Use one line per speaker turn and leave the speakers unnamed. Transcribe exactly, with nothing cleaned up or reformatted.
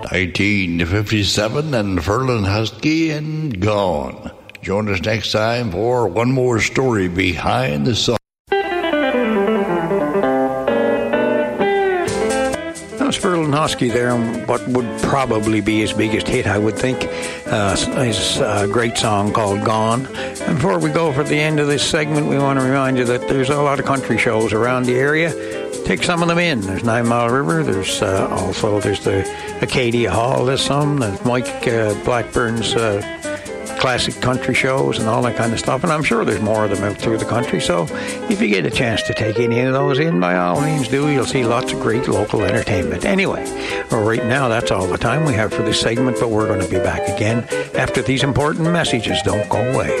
nineteen fifty-seven, and Ferlin Husky and Gone. Join us next time for one more story behind the song.
Ferlin Husky there, what would probably be his biggest hit, I would think, uh, his uh, great song called Gone. And before we go for the end of this segment, we want to remind you that there's a lot of country shows around the area. Take some of them in. There's Nine Mile River. There's uh, also there's the Acadia Hall. There's some. There's Mike uh, Blackburn's uh, classic country shows and all that kind of stuff. And I'm sure there's more of them out through the country. So if you get a chance to take any of those in, by all means do. You'll see lots of great local entertainment. Anyway, well, right now that's all the time we have for this segment, but we're going to be back again after these important messages. Don't go away.